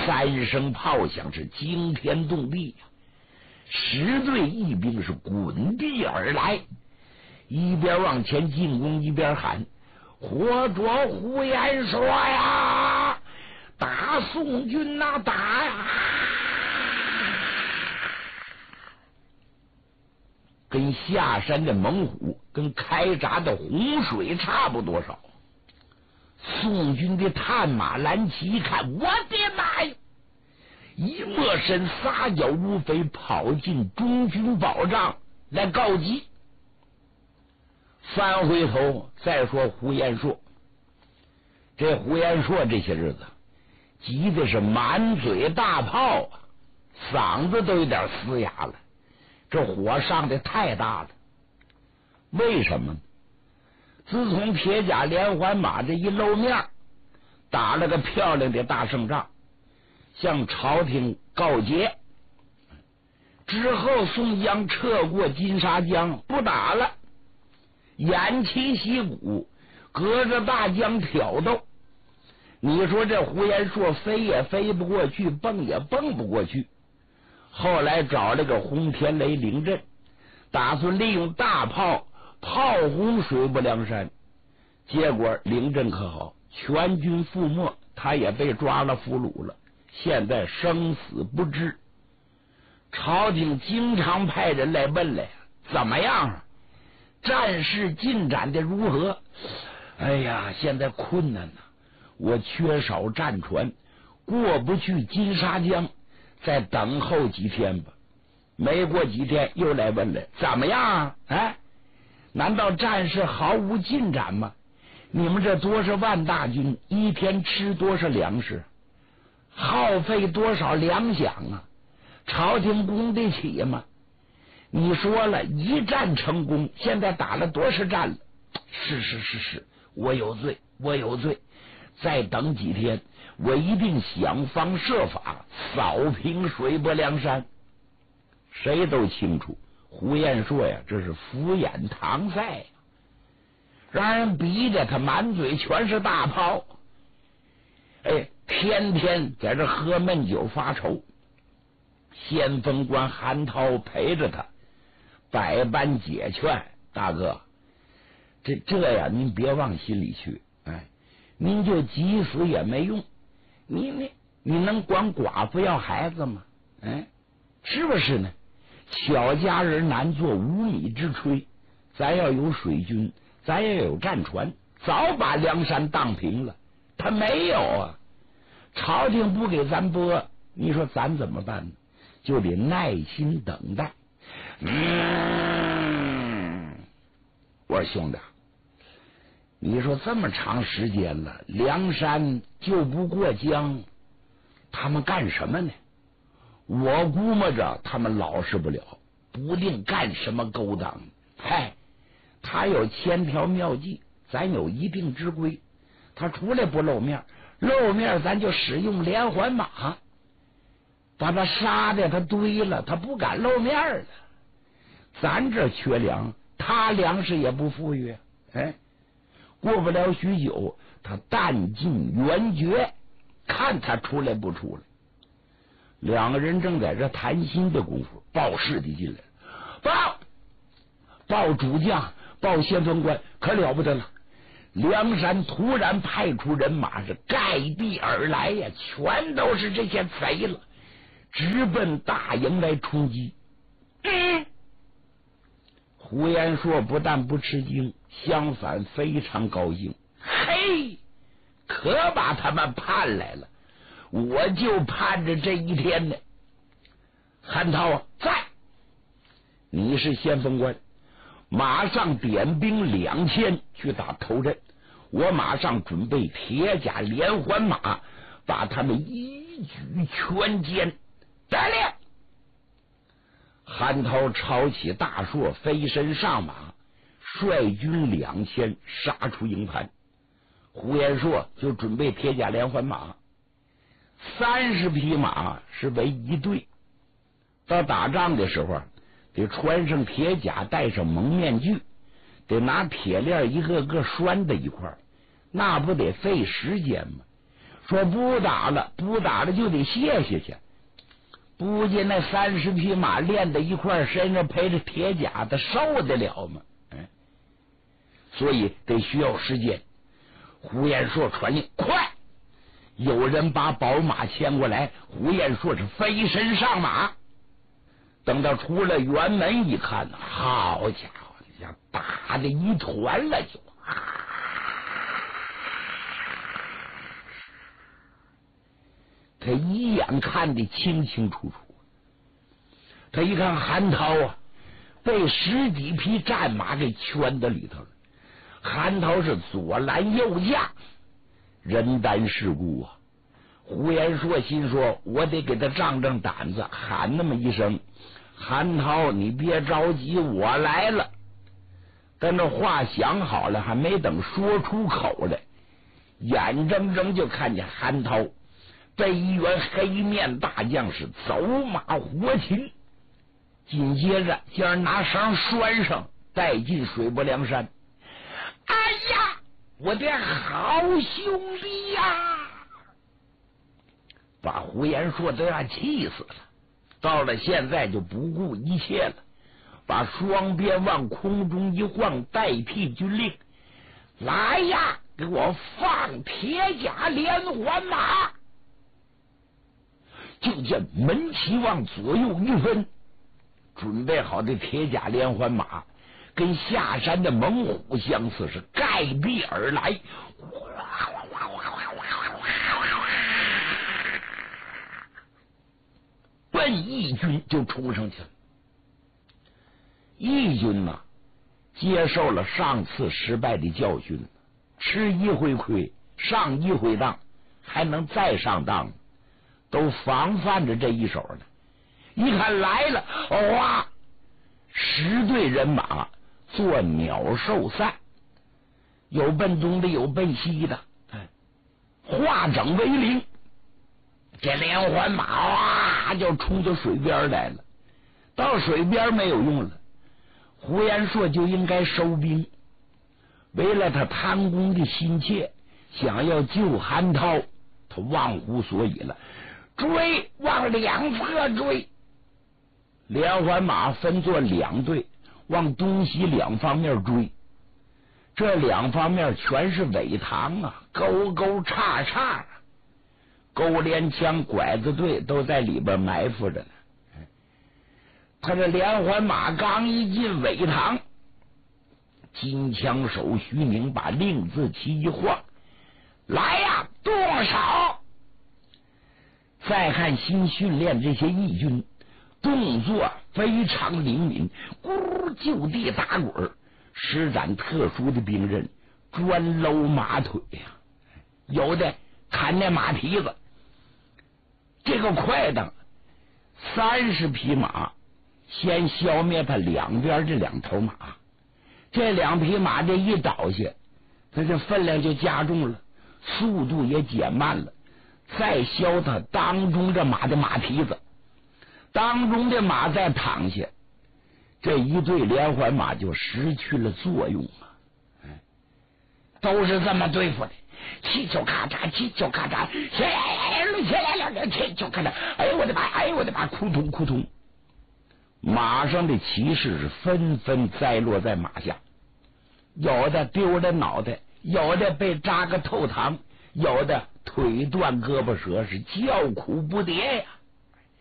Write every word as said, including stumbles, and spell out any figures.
三声炮响是惊天动地呀、啊！十队义兵是滚地而来，一边往前进攻，一边喊：“活捉呼延灼呀！打宋军呐、啊，打呀！”跟下山的猛虎，跟开闸的洪水差不多少。宋军的探马蓝旗一看，我的妈呀！一抹身撒脚如飞，跑进中军保障来告急。翻回头再说胡延硕，这胡延硕这些日子急的是满嘴大泡啊，嗓子都有点嘶哑了。这火上的太大了，为什么呢？自从铁甲连环马这一露面，打了个漂亮的大胜仗，向朝廷告捷之后，宋江撤过金沙江，不打了，偃旗息鼓，隔着大江挑逗。你说这胡延硕飞也飞不过去，蹦也蹦不过去。后来找了个轰天雷凌阵，打算利用大炮炮轰水泊梁山，结果凌阵可好，全军覆没，他也被抓了俘虏了，现在生死不知。朝廷经常派人来问来，怎么样啊？战事进展的如何？哎呀，现在困难呐、啊，我缺少战船，过不去金沙江，再等候几天吧。没过几天又来问了，怎么样啊？哎，难道战事毫无进展吗？你们这多少万大军，一天吃多少粮食，耗费多少粮饷啊？朝廷供得起吗？你说了一战成功，现在打了多少战了？是是是是，我有罪，我有罪。再等几天，我一定想方设法扫平水泊梁山。谁都清楚，胡延硕呀，这是敷衍搪塞呀，让人逼着他满嘴全是大炮，哎，天天在这喝闷酒发愁。先锋官韩涛陪着他，百般解劝，大哥，这这呀，您别往心里去，哎，您就急死也没用，你你你能管寡妇要孩子吗？哎，是不是呢？小家人难做无米之炊，咱要有水军，咱也有战船，早把梁山荡平了。他没有啊，朝廷不给咱拨，你说咱怎么办呢？就得耐心等待。嗯，我说兄弟，你说这么长时间了，梁山就不过江，他们干什么呢？我估摸着他们老实不了，不定干什么勾当。嗨，他有千条妙计，咱有一定之规。他出来不露面，露面咱就使用连环马，把他杀的他堆了，他不敢露面了。咱这缺粮，他粮食也不富裕。哎，过不了许久，他弹尽援绝，看他出来不出来。两个人正在这谈心的功夫，报事的进来，报报主将，报先锋官，可了不得了！梁山突然派出人马，是盖地而来呀，全都是这些贼了，直奔大营来冲击。嗯，胡延硕不但不吃惊，相反非常高兴。嘿，可把他们盼来了。我就盼着这一天呢。韩涛啊，在，你是先锋官，马上点兵两千去打头阵，我马上准备铁甲连环马，把他们一举全歼。得令。韩涛抄起大槊，飞身上马，率军两千杀出营盘。胡延硕就准备铁甲连环马。三十匹马是为一队，到打仗的时候得穿上铁甲，戴上蒙面具，得拿铁链一个个拴在一块儿，那不得费时间吗？ 说不打了，不打了就得谢谢去。不见那三十匹马练在一块，身上陪着铁甲，他受得了吗？哎，所以得需要时间。胡延硕传令，快！有人把宝马牵过来，胡延硕是飞身上马。等到出了辕门一看，好家伙，像打的一团了就。他一眼看得清清楚楚，他一看韩涛啊，被十几匹战马给圈在里头了。韩涛是左拦右架，人单势孤啊。胡延硕心说，我得给他胀胀胆子，喊那么一声，韩涛你别着急，我来了。但这话想好了，还没等说出口来，眼睁睁就看见韩涛被一员黑面大将是走马活擒，紧接着竟然拿绳拴上，带进水泊梁山。哎呀，我的好兄弟呀！把胡延硕都要气死了。到了现在就不顾一切了，把双鞭往空中一晃，代替军令，来呀，给我放铁甲连环马！就见门旗往左右一分，准备好的铁甲连环马跟下山的猛虎相似，是盖壁而来，奔义军就冲上去了。义军呢，接受了上次失败的教训，吃一回亏，上一回当，还能再上当，都防范着这一手呢。一看来了，哇！十队人马做鸟兽散，有奔东的，有奔西的，哎，化整为零。这连环马哇就冲到水边来了。到水边没有用了，胡延硕就应该收兵。为了他贪功的心切，想要救韩涛，他忘乎所以了，追，往两侧追。连环马分作两队，往东西两方面追。这两方面全是苇塘啊，沟沟叉叉，勾连枪拐子队都在里边埋伏着呢。他这连环马刚一进苇塘，金枪手徐宁把令字旗一晃，来呀，动手！再看新训练这些义军，动作非常灵敏，咕就地打滚，施展特殊的兵刃，专搂马腿呀、啊，有的砍那马蹄子。这个快当，三十匹马先消灭他两边这两头马，这两匹马这一倒下，他这分量就加重了，速度也减慢了，再削他当中这马的马蹄子，当中的马再躺下，这一队连环马就失去了作用啊！哎，都是这么对付的，气球咔嚓，气球咔嚓，起来了，起来了，气球咔嚓，哎呦我的妈，哎呦我的妈，扑通扑通，马上的骑士是纷纷栽落在马下，有的丢了脑袋，有的被扎个透膛，有的腿断胳膊折，是叫苦不迭呀。